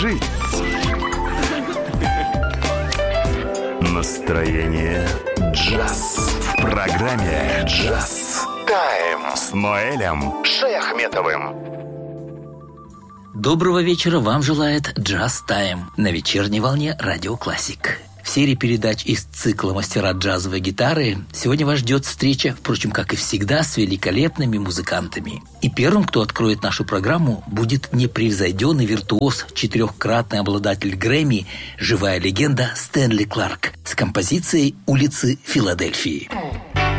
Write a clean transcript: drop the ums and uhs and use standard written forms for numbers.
Жить. Настроение джаз. В программе «Джаз Тайм» с Ноэлем Шаяхметовым. Доброго вечера вам желает Джаз Тайм на вечерней волне Радио Классик. В серии передач из цикла «Мастера джазовой гитары» сегодня вас ждет встреча, впрочем, как и всегда, с великолепными музыкантами. И первым, кто откроет нашу программу, будет непревзойденный виртуоз, 4-кратный обладатель Грэмми, живая легенда Стэнли Кларк с композицией «Улицы Филадельфии».